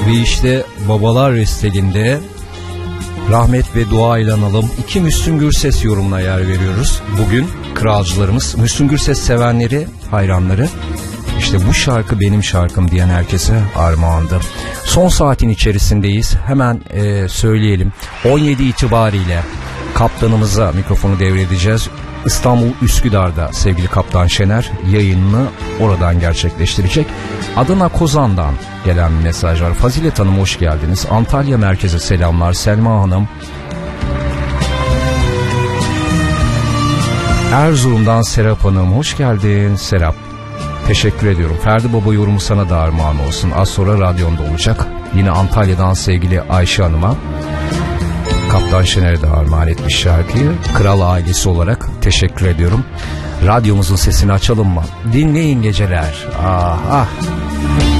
Ve işte Babalar Restelinde rahmet ve dua ile analım. 2 Müslüm Gürses yorumuna yer veriyoruz. Bugün kralcılarımız, Müslüm Gürses sevenleri, hayranları. İşte bu şarkı benim şarkım diyen herkese armağandı. Son saatin içerisindeyiz. Hemen söyleyelim. 17 itibariyle kaptanımıza mikrofonu devredeceğiz. İstanbul Üsküdar'da sevgili Kaptan Şener yayınını oradan gerçekleştirecek. Adana Kozan'dan gelen mesaj var. Fazilet Hanım hoş geldiniz. Antalya merkeze selamlar. Selma Hanım. Erzurum'dan Serap Hanım hoş geldin. Serap. Teşekkür ediyorum. Ferdi Baba yorumu sana da armağan olsun. Az sonra radyonda olacak. Yine Antalya'dan sevgili Ayşe Hanım'a Kaptan Şener'e de armağan etmiş şarkıyı. Kral ailesi olarak teşekkür ediyorum. Radyomuzun sesini açalım mı? Dinleyin geceler. Ah ah.